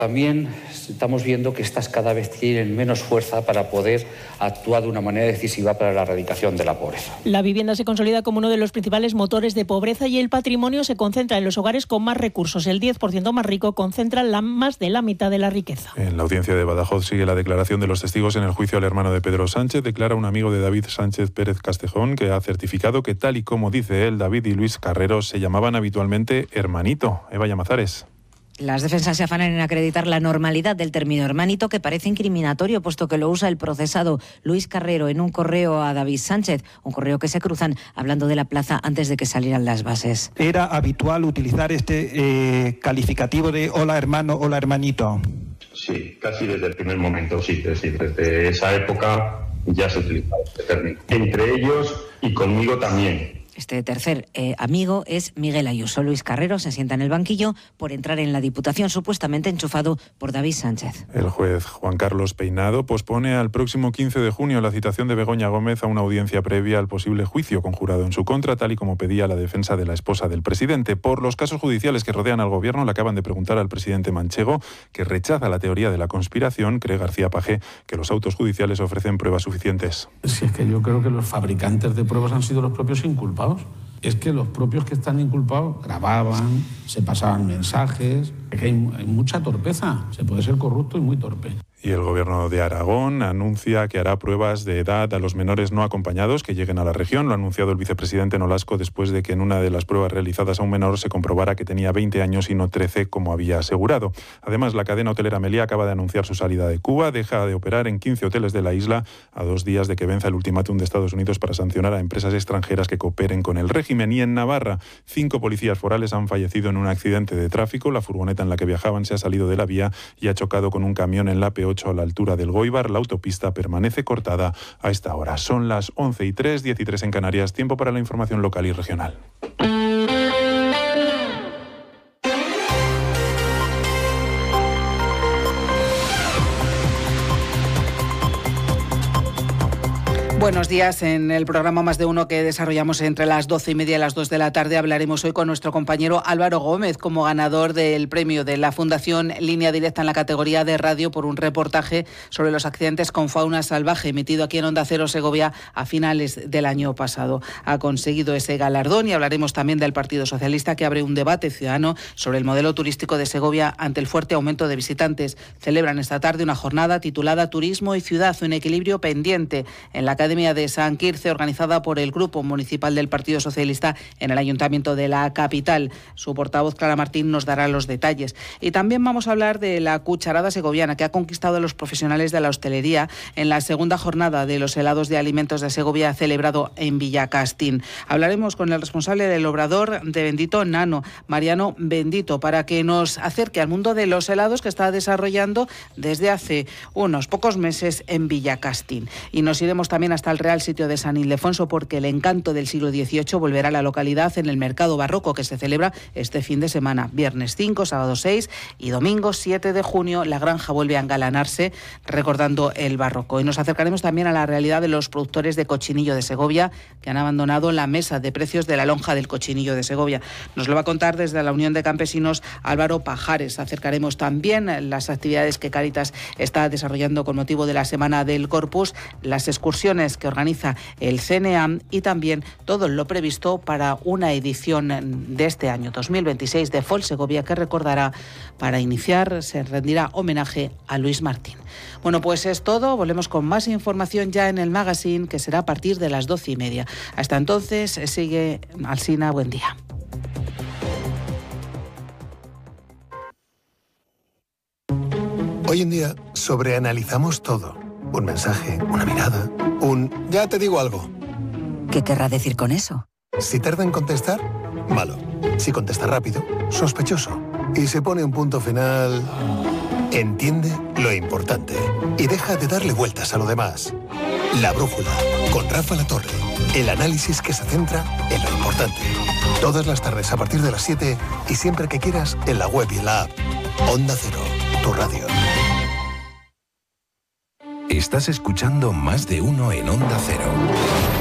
También estamos viendo que estas cada vez tienen menos fuerza para poder actuar de una manera decisiva para la erradicación de la pobreza. La vivienda se consolida como uno de los principales motores de pobreza y el patrimonio se concentra en los hogares con más recursos. El 10% más rico concentra más de la mitad de la riqueza. En la audiencia de Badajoz sigue la declaración de los testigos en el juicio al hermano de Pedro Sánchez. Declara un amigo de David Sánchez Pérez Castejón que ha certificado que, tal y como dice él, David y Luis Carrero se llamaban habitualmente hermanito. Eva Llamazares. Las defensas se afanan en acreditar la normalidad del término hermanito, que parece incriminatorio, puesto que lo usa el procesado Luis Carrero en un correo a David Sánchez, un correo que se cruzan hablando de la plaza antes de que salieran las bases. ¿Era habitual utilizar este calificativo de hola hermano, hola hermanito? Sí, casi desde el primer momento, sí. Es decir, desde esa época ya se utilizaba este término. Entre ellos y conmigo también. Este tercer amigo es Miguel Ayuso. Luis Carrero se sienta en el banquillo por entrar en la Diputación, supuestamente enchufado por David Sánchez. El juez Juan Carlos Peinado pospone al próximo 15 de junio la citación de Begoña Gómez a una audiencia previa al posible juicio conjurado en su contra, tal y como pedía la defensa de la esposa del presidente. Por los casos judiciales que rodean al gobierno, le acaban de preguntar al presidente manchego, que rechaza la teoría de la conspiración. Cree García Pagé que los autos judiciales ofrecen pruebas suficientes. Si es que yo creo que los fabricantes de pruebas han sido los propios inculpados. Es que los propios que están inculpados grababan, se pasaban mensajes, es que hay mucha torpeza, se puede ser corrupto y muy torpe. Y el gobierno de Aragón anuncia que hará pruebas de edad a los menores no acompañados que lleguen a la región. Lo ha anunciado el vicepresidente Nolasco después de que en una de las pruebas realizadas a un menor se comprobara que tenía 20 años y no 13, como había asegurado. Además, la cadena hotelera Meliá acaba de anunciar su salida de Cuba. Deja de operar en 15 hoteles de la isla a 2 días de que venza el ultimátum de Estados Unidos para sancionar a empresas extranjeras que cooperen con el régimen. Y en Navarra, 5 policías forales han fallecido en un accidente de tráfico. La furgoneta en la que viajaban se ha salido de la vía y ha chocado con un camión en la P8 a la altura del Goibar. La autopista permanece cortada a esta hora. Son las 11:03, 10:03 en Canarias. Tiempo para la información local y regional. Buenos días. En el programa Más de Uno que desarrollamos entre las 12:30 y las 2 de la tarde hablaremos hoy con nuestro compañero Álvaro Gómez como ganador del premio de la Fundación Línea Directa en la categoría de radio por un reportaje sobre los accidentes con fauna salvaje emitido aquí en Onda Cero Segovia a finales del año pasado. Ha conseguido ese galardón y hablaremos también del Partido Socialista, que abre un debate ciudadano sobre el modelo turístico de Segovia ante el fuerte aumento de visitantes. Celebran esta tarde una jornada titulada Turismo y Ciudad, un equilibrio pendiente en la Academia de San Quirce, organizada por el Grupo Municipal del Partido Socialista en el Ayuntamiento de la capital. Su portavoz, Clara Martín, nos dará los detalles. Y también vamos a hablar de la cucharada segoviana, que ha conquistado a los profesionales de la hostelería en la segunda jornada de los helados de alimentos de Segovia, celebrado en Villacastín. Hablaremos con el responsable del obrador de Bendito Nano, Mariano Bendito, para que nos acerque al mundo de los helados que está desarrollando desde hace unos pocos meses en Villacastín. Y nos iremos también hasta el Real Sitio de San Ildefonso, porque el encanto del siglo XVIII volverá a la localidad en el Mercado Barroco, que se celebra este fin de semana, viernes 5, sábado 6 y domingo 7 de junio. La granja vuelve a engalanarse recordando el barroco. Y nos acercaremos también a la realidad de los productores de cochinillo de Segovia, que han abandonado la mesa de precios de la lonja del cochinillo de Segovia. Nos lo va a contar desde la Unión de Campesinos Álvaro Pajares. Acercaremos también las actividades que Cáritas está desarrollando con motivo de la Semana del Corpus, las excursiones que organiza el CNA y también todo lo previsto para una edición de este año 2026 de Folk Segovia, que recordará, para iniciar, se rendirá homenaje a Luis Martín. Bueno, pues es todo. Volvemos con más información ya en el magazine, que será a partir de las 12:30. Hasta entonces, sigue Alsina, buen día. Hoy en día sobreanalizamos todo. Un mensaje, una mirada, ya te digo algo. ¿Qué querrá decir con eso? Si tarda en contestar, malo. Si contesta rápido, sospechoso. Y se pone un punto final... Entiende lo importante y deja de darle vueltas a lo demás. La Brújula, con Rafa Latorre. El análisis que se centra en lo importante. Todas las tardes a partir de las 7 y siempre que quieras en la web y en la app. Onda Cero, tu radio. Estás escuchando Más de Uno en Onda Cero.